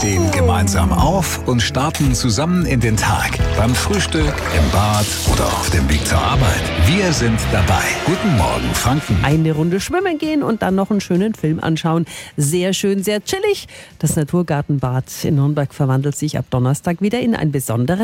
stehen gemeinsam auf und starten zusammen in den Tag. Beim Frühstück, im Bad oder auf dem Weg zur Arbeit. Wir sind dabei. Guten Morgen, Franken. Eine Runde schwimmen gehen und dann noch einen schönen Film anschauen. Sehr schön, sehr chillig. Das Naturgartenbad in Nürnberg verwandelt sich ab Donnerstag wieder in ein besonderes